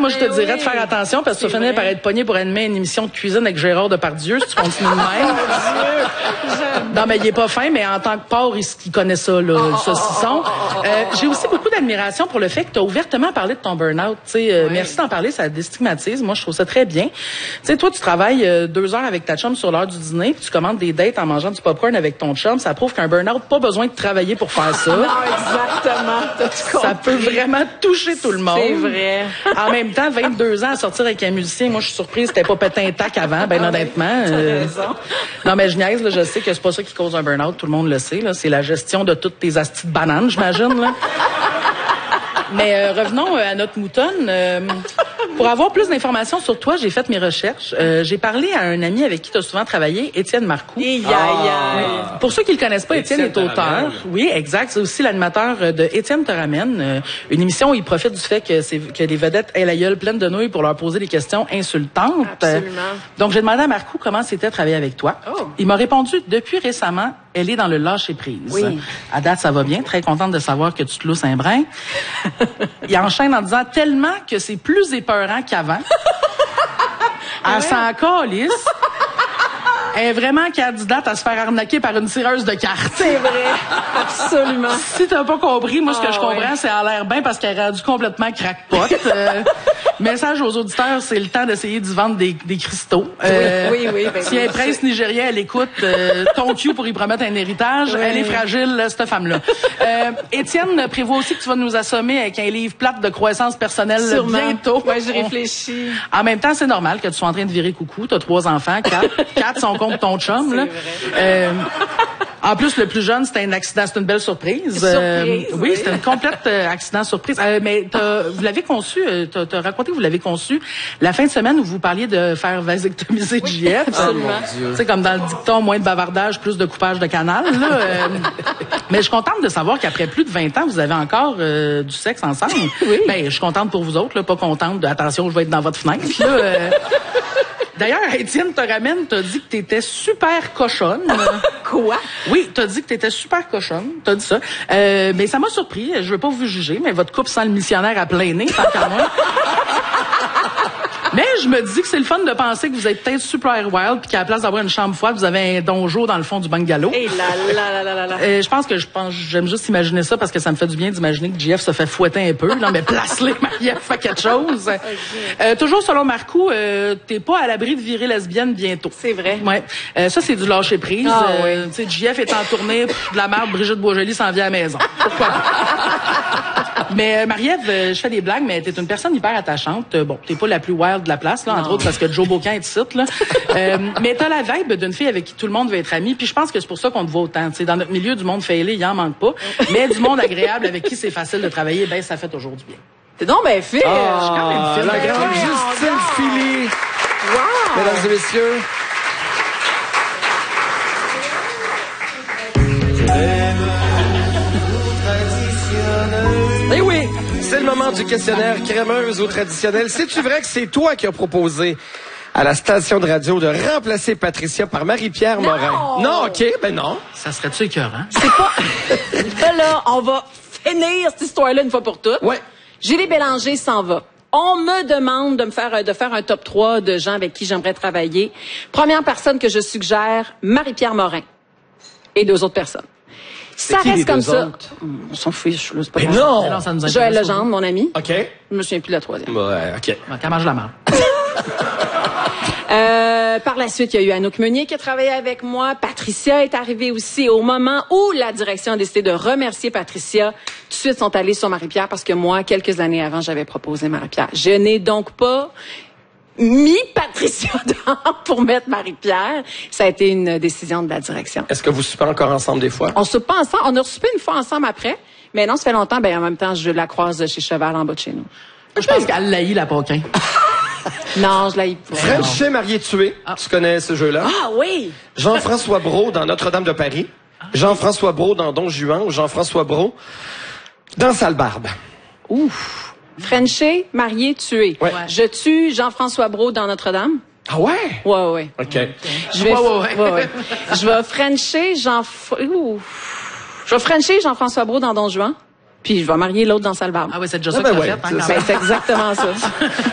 moi, je te dirais de faire attention parce que tu vas finir par être pogné pour animer une émission de cuisine avec Gérard Depardieu si tu continues de même. Non, mais il est pas fin, mais en tant que porc, il connaît ça, là, le saucisson. J'ai aussi beaucoup d'admiration pour le fait que tu as ouvertement parlé de ton burn-out. Merci d'en parler, ça déstigmatise. Moi, je trouve ça très bien. Tu sais, toi, tu travailles 2 heures avec ta chum sur l'heure du dîner, puis tu commandes des dates en mangeant du popcorn avec ton chum. Ça prouve qu'un burn-out, pas besoin de travailler pour faire ça. Non, exactement. Ça peut vraiment toucher tout le monde. C'est vrai. En même temps, 22 ans à sortir avec un musicien, moi, je suis surprise, c'était pas pété un tac avant, ben honnêtement. Raison. Non, mais je niaise, là, je sais que c'est pas ça qui cause un burn-out, tout le monde le sait, là. C'est la gestion de toutes tes astis de bananes, j'imagine, là. Mais revenons à notre moutonne. Pour avoir plus d'informations sur toi, j'ai fait mes recherches. J'ai parlé à un ami avec qui tu as souvent travaillé, Étienne Marcoux. Pour ceux qui le connaissent pas, Étienne est auteur. Oui, exact. C'est aussi l'animateur de Étienne te ramène, une émission où il profite du fait que les vedettes aient la gueule pleine de nouilles pour leur poser des questions insultantes. Absolument. Donc, j'ai demandé à Marcoux comment c'était de travailler avec toi. Oh. Il m'a répondu, depuis récemment, elle est dans le lâcher-prise. Oui. À date, ça va bien. Très contente de savoir que tu te lousses un brin. Il enchaîne en disant tellement que c'est plus épeurant qu'avant. Elle s'en calisse. Elle est vraiment candidate à se faire arnaquer par une tireuse de cartes. C'est vrai. Absolument. Si t'as pas compris, moi, ce que je comprends, c'est elle a l'air bien parce qu'elle est rendue complètement crackpot. Message aux auditeurs, c'est le temps d'essayer d'y vendre des cristaux. Oui. Ben, si un prince nigérien, elle écoute ton cue pour y promettre un héritage, elle est fragile, cette femme-là. Étienne prévoit aussi que tu vas nous assommer avec un livre plate de croissance personnelle bientôt. Ouais, j'y réfléchis. En même temps, c'est normal que tu sois en train de virer coucou. T'as 3 enfants, 4 sont contre ton chum, là. En plus, le plus jeune, c'était un accident, c'est une belle surprise. Oui, c'était une complète accident surprise. Mais vous l'avez conçu, t'as raconté que vous l'avez conçu la fin de semaine où vous parliez de faire vasectomiser JF. Absolument. Tu sais, comme dans le dicton, moins de bavardage, plus de coupage de canal, là. Mais je suis contente de savoir qu'après plus de 20 ans, vous avez encore du sexe ensemble. Oui. Ben, je suis contente pour vous autres, là, pas contente de, attention, je vais être dans votre fenêtre, là. D'ailleurs, Étienne te ramène, t'as dit que t'étais super cochonne. Quoi? Oui, t'as dit que t'étais super cochonne. T'as dit ça. Mais ça m'a surpris. Je veux pas vous juger, mais votre couple sent le missionnaire à plein nez, tant qu'à moi. Mais je me dis que c'est le fun de penser que vous êtes peut-être super wild puis qu'à la place d'avoir une chambre froide, vous avez un donjon dans le fond du bungalow. Et là. Je pense j'aime juste imaginer ça parce que ça me fait du bien d'imaginer que JF se fait fouetter un peu. Non, mais place-les, Marie-Ève fait quelque chose. Toujours selon Marcoux, t'es pas à l'abri de virer lesbienne bientôt. C'est vrai. Ouais. Ça, c'est du lâcher prise. Oui. Tu sais, JF est en tournée, de la merde, Brigitte Boisjoli s'en vient à la maison. Pourquoi pas? Mais Marie-Ève, je fais des blagues, mais t'es une personne hyper attachante. Bon, t'es pas la plus wild de la place, là, entre autres parce que Joe Bocan est ici, là. Mais t'as la vibe d'une fille avec qui tout le monde veut être ami, puis je pense que c'est pour ça qu'on te voit autant. T'sais, dans notre milieu, du monde failé, il en manque pas. Mais du monde agréable avec qui c'est facile de travailler, ben ça fait toujours du bien. T'es donc ben fait. Je suis quand même fine. La grande Justine Philly. Wow. Mesdames et messieurs. Eh oui, c'est le moment du questionnaire crémeuse ou traditionnel. C'est-tu vrai que c'est toi qui as proposé à la station de radio de remplacer Patricia par Marie-Pierre Morin? Non, OK, ben non. Ça serait-tu écœurant? C'est pas... Là, on va finir cette histoire-là une fois pour toutes. Ouais. Julie Bélanger s'en va. On me demande de faire un top 3 de gens avec qui j'aimerais travailler. Première personne que je suggère, Marie-Pierre Morin. Et 2 autres personnes. Ça qui, reste les comme 2 ça. autres? On s'en fiche, là, c'est pas Mais grave. non! Non, ça nous intéresse Joël pas. Legendre, mon ami. OK. Je me souviens plus de la 3e. Ouais, OK. Qu'elle mange la marde. Par la suite, il y a eu Anouk Meunier qui a travaillé avec moi. Patricia est arrivée aussi au moment où la direction a décidé de remercier Patricia. Tout de suite, sont allés sur Marie-Pierre parce que moi, quelques années avant, j'avais proposé Marie-Pierre. Je n'ai donc pas mis Patricia dehors pour mettre Marie-Pierre. Ça a été une décision de la direction. Est-ce que vous soupez encore ensemble des fois? On soupe pas ensemble. On a soupé une fois ensemble après. Mais non, ça fait longtemps. Ben, en même temps, je la croise chez Cheval en bas de chez nous. Je pense qu'elle l'haït, la Paquin. Non, je l'ai pas. Frenchet marié tué. Tu connais ce jeu-là? Ah oui! Jean-François Brault dans Notre-Dame de Paris. Jean-Françoa Brault dans Don Juan ou Jean-François Brault dans Sale Barbe. Ouf! Frenché, marié, tué. Ouais. Je tue Jean-François Brault dans Notre-Dame. Ah ouais? Ouais. OK. Je vais, Ouais. Je vais Frencher Jean-François Brault dans Don Juan. Puis je vais marier l'autre dans Sale Barbe. Ah oui, c'est déjà ça Ah que ben t'as ouais, fait, hein, c'est quand ça. même. Ben, c'est exactement ça.